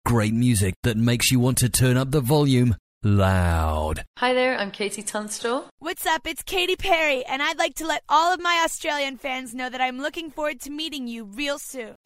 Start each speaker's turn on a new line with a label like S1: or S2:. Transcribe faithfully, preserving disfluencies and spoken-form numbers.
S1: Great music that makes you want to turn up the volume loud.
S2: Hi there, I'm Katie Tunstall.
S3: What's up? It's Katy Perry, and I'd like to let all of my Australian fans know that I'm looking forward to meeting you real soon.